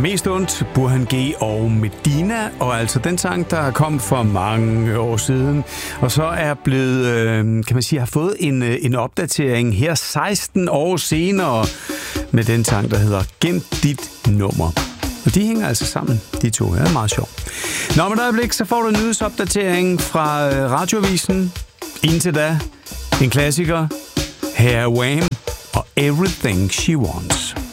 mest ondt, Burhan G og Medina, og altså den sang, der kom for mange år siden, og så er blevet, kan man sige, har fået en opdatering her 16 år senere med den sang, der hedder Gem dit nummer. Og de hænger altså sammen, de to. Det er meget sjovt. Nå, men et øjeblik, så får du en nyhedsopdatering fra Radioavisen. Indtil da, en klassiker, her er Wham! Og Everything She Wants.